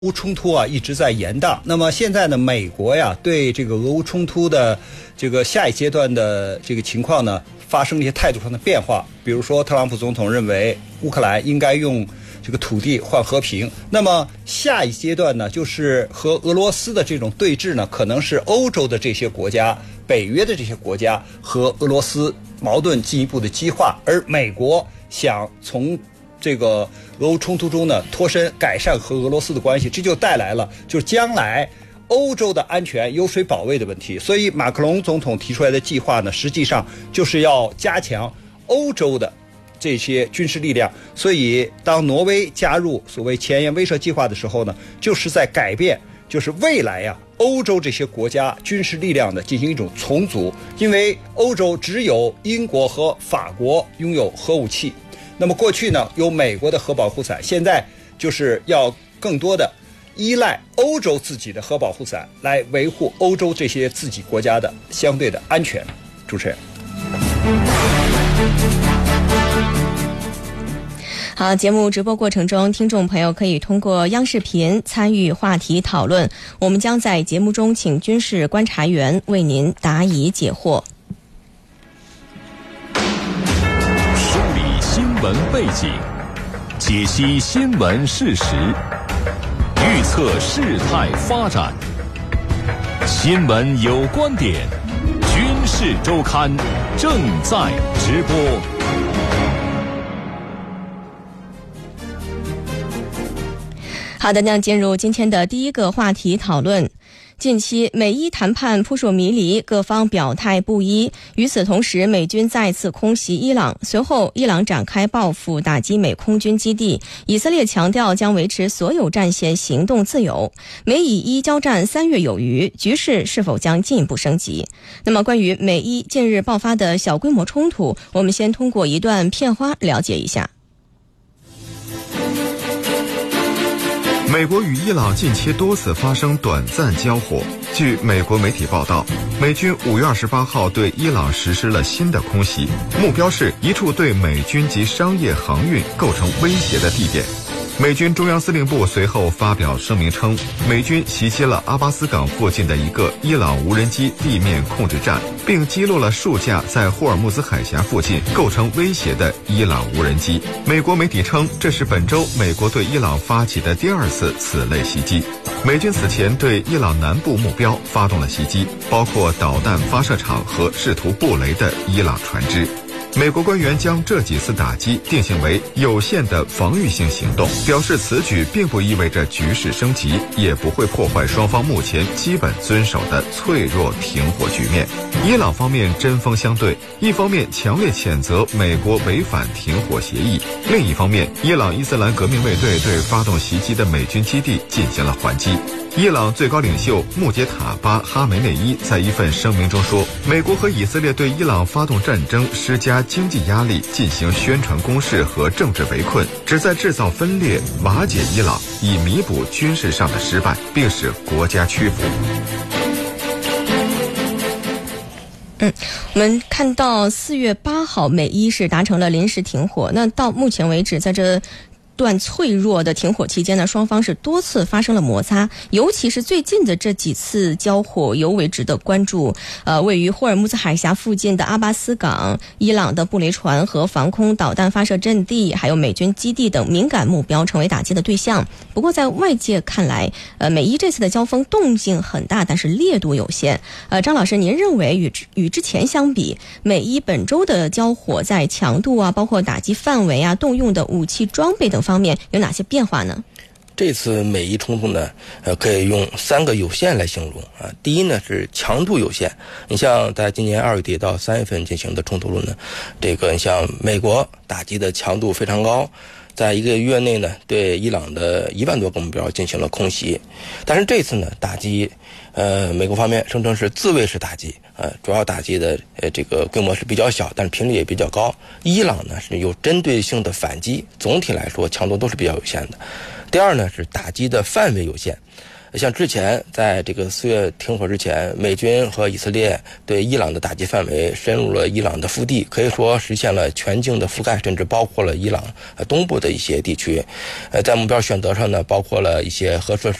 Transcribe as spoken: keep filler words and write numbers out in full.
乌冲突啊一直在延宕，那么现在呢，美国呀对这个俄乌冲突的这个下一阶段的这个情况呢，发生了一些态度上的变化。比如说，特朗普总统认为乌克兰应该用这个土地换和平。那么下一阶段呢，就是和俄罗斯的这种对峙呢，可能是欧洲的这些国家、北约的这些国家和俄罗斯矛盾进一步的激化，而美国想从这个俄乌冲突中呢脱身，改善和俄罗斯的关系，这就带来了就是将来欧洲的安全由谁保卫的问题。所以马克龙总统提出来的计划呢，实际上就是要加强欧洲的这些军事力量。所以当挪威加入所谓前沿威慑计划的时候呢，就是在改变，就是未来呀、啊，欧洲这些国家军事力量呢进行一种重组，因为欧洲只有英国和法国拥有核武器。那么过去呢，有美国的核保护伞，现在就是要更多的依赖欧洲自己的核保护伞来维护欧洲这些自己国家的相对的安全。主持人。 好，节目直播过程中，听众朋友可以通过央视频参与话题讨论，我们将在节目中请军事观察员为您答疑解惑。 新闻背景，解析新闻事实，预测事态发展。新闻有观点，军事周刊正在直播。 好的，那进入今天的第一个话题讨论。近期美伊谈判扑朔迷离，各方表态不一。与此同时，美军再次空袭伊朗，随后伊朗展开报复，打击美空军基地。以色列强调将维持所有战线行动自由。美以伊交战三月有余，局势是否将进一步升级？那么关于美伊近日爆发的小规模冲突，我们先通过一段片花了解一下。 美国与伊朗近期多次发生短暂交火。据美国媒体报道，美军五月二十八号对伊朗实施了新的空袭，目标是一处对美军及商业航运构成威胁的地点。美军中央司令部随后发表声明称，美军袭击了阿巴斯港附近的一个伊朗无人机地面控制站，并击落了数架在霍尔木兹海峡附近构成威胁的伊朗无人机。美国媒体称，这是本周美国对伊朗发起的第二次此类袭击。美军此前对伊朗南部目标发动了袭击，包括导弹发射场和试图布雷的伊朗船只。美国官员将这几次打击定性为有限的防御性行动，表示此举并不意味着局势升级，也不会破坏双方目前基本遵守的脆弱停火局面。伊朗方面针锋相对，一方面强烈谴责美国违反停火协议，另一方面，伊朗伊斯兰革命卫队对发动袭击的美军基地进行了还击。伊朗最高领袖穆杰塔巴·哈梅内伊在一份声明中说，美国和以色列对伊朗发动战争，施加经济压力，进行宣传攻势和政治围困，旨在制造分裂，瓦解伊朗，以弥补军事上的失败，并使国家屈服。 嗯，我们看到四月八号，美伊是达成了临时停火。那到目前为止，在这段脆弱的停火期间呢，双方是多次发生了摩擦，尤其是最近的这几次交火尤为值得关注。呃，位于霍尔木兹海峡附近的阿巴斯港、伊朗的布雷船和防空导弹发射阵地，还有美军基地等敏感目标成为打击的对象。不过在外界看来，呃，美伊这次的交锋动静很大，但是烈度有限。呃，张老师，您认为与与之前相比，美伊本周的交火在强度啊，包括打击范围啊、动用的武器装备等方面有哪些变化呢？ 这次美伊冲突呢，呃，可以用三个有限来形容啊。第一呢是强度有限，你像在今年二月底到三月份进行的冲突中呢，这个你像美国打击的强度非常高，在一个月内呢，对伊朗的一万多个目标进行了空袭。但是这次呢，打击，呃，美国方面声称是自卫式打击，呃，主要打击的呃这个规模是比较小，但是频率也比较高。伊朗呢是有针对性的反击，总体来说强度都是比较有限的。第二呢是打击的范围有限， 像之前在这个四月停火之前，美军和以色列对伊朗的打击范围深入了伊朗的腹地，可以说实现了全境的覆盖，甚至包括了伊朗东部的一些地区。呃，在目标选择上呢，包括了一些核设施